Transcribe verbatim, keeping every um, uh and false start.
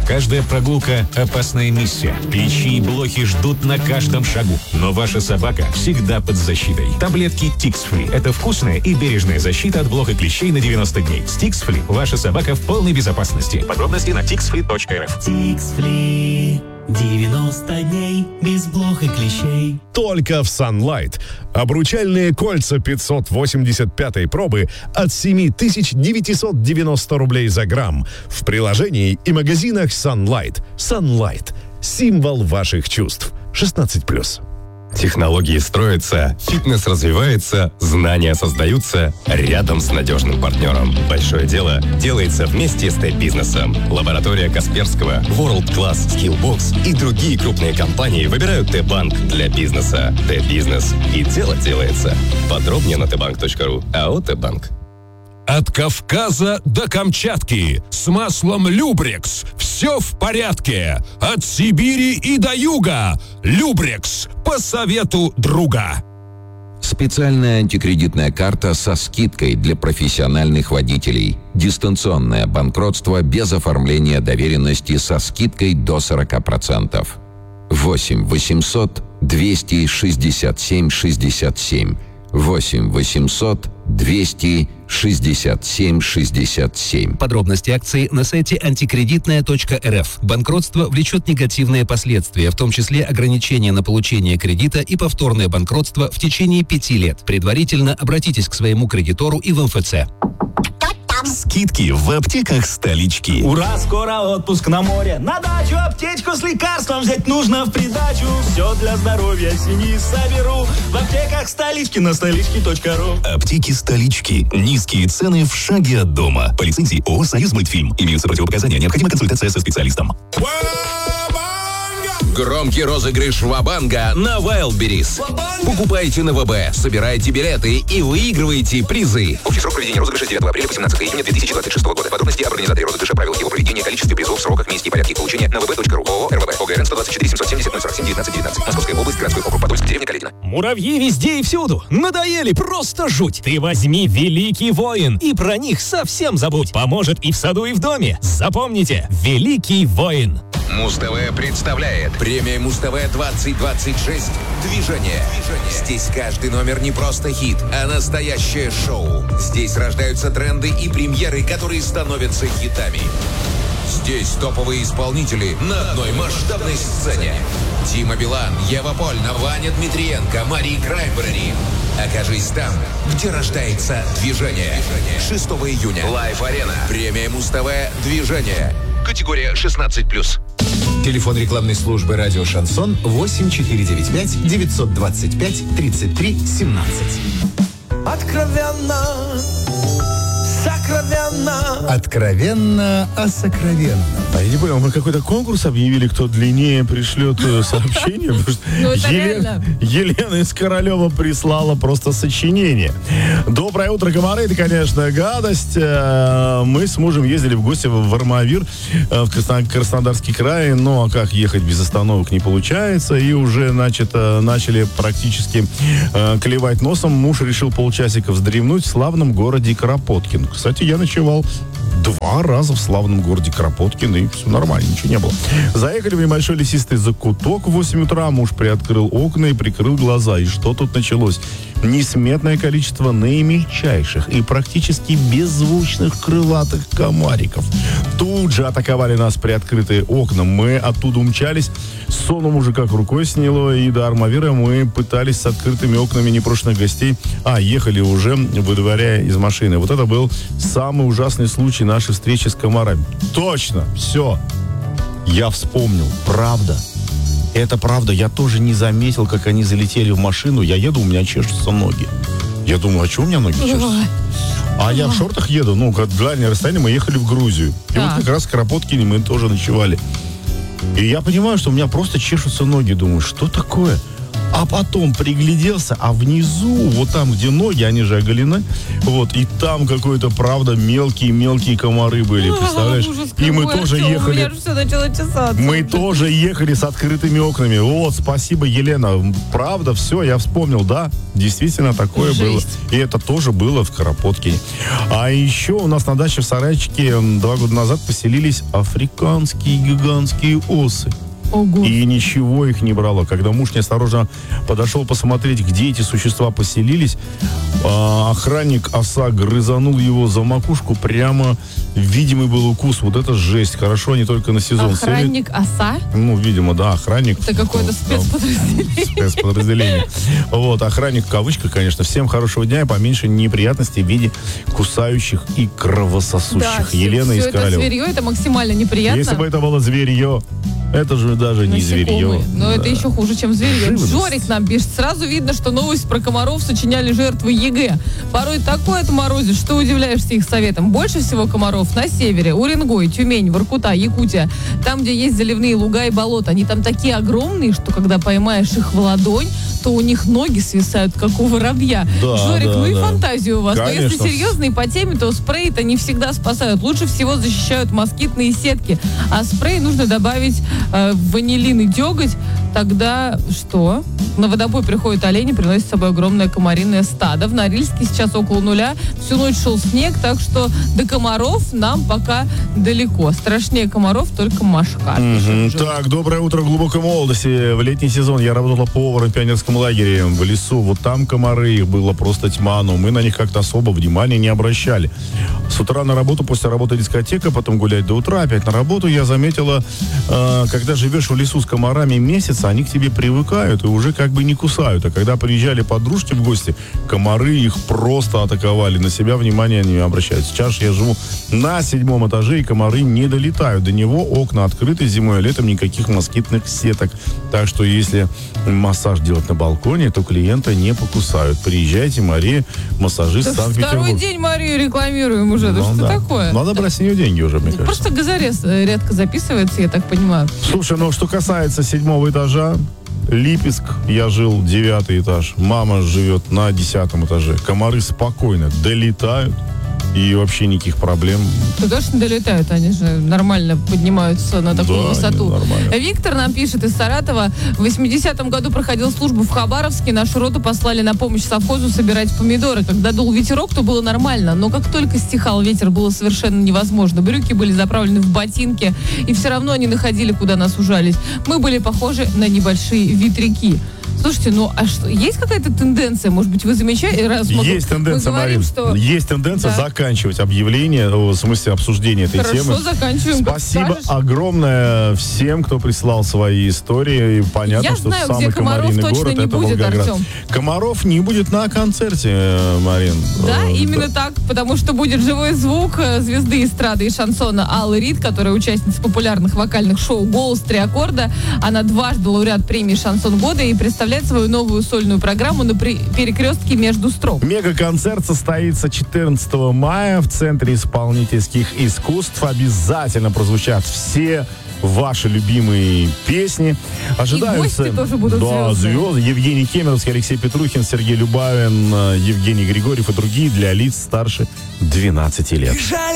Каждая прогулка – опасная миссия. Клещи и блохи ждут на каждом шагу. Но ваша собака всегда под защитой. Таблетки Тикс-Фри – это вкусная и бережная защита от блох и клещей на девяносто дней. С Тикс-Фри ваша собака в полной безопасности. Подробности на тикс фри точка эр эф. Тикс-Фри. девяносто дней без блох и клещей. Только в Sunlight. Обручальные кольца пятьсот восемьдесят пятой пробы от семь тысяч девятьсот девяносто рублей за грамм. В приложении и магазинах Sunlight. Sunlight. Символ ваших чувств. шестнадцать плюс. Технологии строятся, фитнес развивается, знания создаются рядом с надежным партнером. Большое дело делается вместе с Т-бизнесом. Лаборатория Касперского, World Class, Skillbox и другие крупные компании выбирают Т-банк для бизнеса. Т-бизнес. И дело делается. Подробнее на тэ банк точка ру. АО Т-банк. От Кавказа до Камчатки с маслом Любрекс все в порядке. От Сибири и до юга Любрекс по совету друга. Специальная антикредитная карта со скидкой для профессиональных водителей. Дистанционное банкротство без оформления доверенности со скидкой до сорок процентов. восемь восемьсот двести шестьдесят семь шестьдесят семь. восемь восемьсот двести шестьдесят семь шестьдесят семь. Подробности акции на сайте антикредитная точка эр эф. Банкротство влечет негативные последствия, в том числе ограничения на получение кредита и повторное банкротство в течение пяти лет. Предварительно обратитесь к своему кредитору и в эм эф цэ. Скидки в аптеках столички. Ура, скоро отпуск на море. На дачу аптечку с лекарством взять нужно в придачу. Все для здоровья семьи соберу в аптеках столички на столички точка ру. Аптеки столички. Низкие цены в шаге от дома. По лицензии ООО «Союз Мультфильм». Имеются противопоказания. Необходима консультация со специалистом. Громкий розыгрыш Ва-банга на Wildberries. Покупайте на вэ бэ, собирайте билеты и выигрывайте призы. Общий срок проведения розыгрыша с девятого апреля по восемнадцатого июня две тысячи двадцать шестого года. Подробности об организаторе розыгрыша, правилах его проведения, количестве призов, сроках, месте и порядке их получения на вэ бэ точка ру. ООО эр вэ бэ. ОГРН сто двадцать четыре семьсот семьдесят ноль сорок семь девятнадцать девятнадцать. Московская область, городской округ Подольск, деревня Каледино. Муравьи везде и всюду. Надоели, просто жуть. Ты возьми Великий Воин и про них совсем забудь. Поможет и в саду, и в доме. Запомните, Великий Воин. Муз-ТВ представляет премия Муз-ТВ двадцать двадцать шесть «Движение». Здесь каждый номер не просто хит, а настоящее шоу. Здесь рождаются тренды и премьеры, которые становятся хитами. Здесь топовые исполнители на одной масштабной сцене. Дима Билан, Ева Польна, Ваня Дмитриенко, Мари Краймбрери. Окажись там, где рождается движение. шестого июня. Лайв-арена. Премия Муз-ТВ «Движение». Категория шестнадцать плюс. Телефон рекламной службы «Радио Шансон» восемь четыре девять пять девятьсот двадцать пять тридцать три семнадцать. Откровенно, сокровенно. Откровенно, а сокровенно. А я не понял, мы какой-то конкурс объявили, кто длиннее пришлет сообщение? Ну, это реально. Елена из Королева прислала просто сочинение. Доброе утро, комары. Это, конечно, гадость. Мы с мужем ездили в гости в Армавир, в Краснодарский край. Ну, а как ехать без остановок не получается. И уже, значит, начали практически клевать носом. Муж решил полчасика вздремнуть в славном городе Кропоткин. Кстати, я ночевал два раза в славном городе Кропоткин, и все нормально, ничего не было. Заехали в небольшой лесистый закуток в восемь утра, муж приоткрыл окна и прикрыл глаза. И что тут началось? Несметное количество наимельчайших и практически беззвучных крылатых комариков. Тут же атаковали нас приоткрытые окна. Мы оттуда умчались. Сону уже как рукой сняло, и до Армавира мы пытались с открытыми окнами непрошенных гостей. А, ехали уже, выдворяя из машины. Вот это был самый ужасный случай нашей встречи с комарами. Точно, все. Я вспомнил. Правда. Это правда. Я тоже не заметил, как они залетели в машину. Я еду, у меня чешутся ноги. Я думаю, а что у меня ноги чешутся? А я в шортах еду. Ну, как дальнее расстояние, мы ехали в Грузию. И так. вот как раз в Кропоткине мы тоже ночевали. И я понимаю, что у меня просто чешутся ноги. Думаю, что такое? А потом пригляделся, а внизу, вот там, где ноги, они же оголены, вот, и там какой-то, правда, мелкие-мелкие комары были, представляешь? А, ужас, и мы какой, тоже Артем, ехали... У меня же все начало чесаться. Мы тоже ехали с открытыми окнами. Вот, спасибо, Елена. Правда, все, я вспомнил, да, действительно такое Жесть. было. И это тоже было в Кропоткине. А еще у нас на даче в Сарайчике два года назад поселились африканские гигантские осы. Ого. И ничего их не брало. Когда муж неосторожно подошел посмотреть, где эти существа поселились, а, охранник оса грызанул его за макушку. Прямо видимый был укус. Вот это жесть. Хорошо, они только на сезон. Охранник оса? Ну, видимо, да, охранник. Это какое-то спецподразделение. Спецподразделение. Вот, охранник в кавычках, конечно. Всем хорошего дня и поменьше неприятностей в виде кусающих и кровососущих. Да, Елена все из это Королева. зверье, это максимально неприятно. Если бы это было зверье, это же даже не зверье. Но Да. это еще хуже, чем зверье. Живность. Жорик нам пишет. Сразу видно, что новость про комаров сочиняли жертвы ЕГЭ. Порой такое отморозит, что удивляешься их советам. Больше всего комаров на севере. Уренгой, Тюмень, Воркута, Якутия. Там, где есть заливные луга и болота. Они там такие огромные, что когда поймаешь их в ладонь, то у них ноги свисают, как у воробья. Да, Жорик, да, ну и да. фантазия у вас. Конечно. Но если серьезно и по теме, то спреи-то не всегда спасают. Лучше всего защищают москитные сетки. А спрей нужно добавить э, ванилин и деготь. Тогда что? На водопой приходят олени, приносят с собой огромное комариное стадо. В Норильске сейчас около нуля. Всю ночь шел снег, так что до комаров нам пока далеко. Страшнее комаров только мошка. Мгм. Так, доброе утро в глубокой молодости. В летний сезон я работала поваром в пионерском лагере в лесу. Вот там комары, их было просто тьма, но мы на них как-то особо внимания не обращали. С утра на работу, после работы дискотека, потом гулять до утра, опять на работу. Я заметила, э, когда живешь в лесу с комарами месяц, они к тебе привыкают и уже как бы не кусают. А когда приезжали подружки в гости, комары их просто атаковали. На себя внимания не обращают. Сейчас я живу на седьмом этаже, и комары не долетают до него. Окна открыты зимой, а летом никаких москитных сеток. Так что если массаж делать на балконе, то клиента не покусают. Приезжайте, Мария, массажист Да Санкт-Петербург. второй день Марию рекламируем уже. Да Ну, что да. такое? Надо брать с нее деньги уже, мне кажется. Просто газорез э, редко записывается, я так понимаю. Слушай, ну что касается седьмого этажа, Липецк, я жил девятый этаж, мама живет на десятом этаже. Комары спокойно долетают, и вообще никаких проблем. Да, конечно, долетают, они же нормально поднимаются на такую Да, высоту. они нормально. Виктор нам пишет из Саратова. В восьмидесятом году проходил службу в Хабаровске. Нашу роту послали на помощь совхозу собирать помидоры. Когда дул ветерок, то было нормально. Но как только стихал ветер, было совершенно невозможно. Брюки были заправлены в ботинки, и все равно они находили, куда нас ужались. Мы были похожи на небольшие ветряки. Слушайте, ну а что, есть какая-то тенденция? Может быть, вы замечаете? Раз мы- Есть тенденция, мы говорим, Марин, что... есть тенденция Да. заканчивать объявление, в смысле обсуждения этой Хорошо, темы. заканчиваем, как Спасибо скажешь. огромное всем, кто прислал свои истории. И понятно, Я что знаю, самый где комаров комариный точно город не это будет, Волгоград. Артем. Комаров не будет на концерте, э, Марин. Да, Э, именно так, потому что будет живой звук э, звезды эстрады и шансона Аллы Рид, которая участница популярных вокальных шоу «Голос. Три аккорда». Она дважды лауреат премии «Шансон года» и представляет свою новую сольную программу на при- перекрестке между строк. Мега-концерт состоится четырнадцатого мая в Центре исполнительских искусств. Обязательно прозвучат все ваши любимые песни. Ожидаются... гости тоже будут Да, звезды. звезды. Евгений Кемеровский, Алексей Петрухин, Сергей Любавин, э, Евгений Григорьев и другие для лиц старше двенадцати лет. Жаль,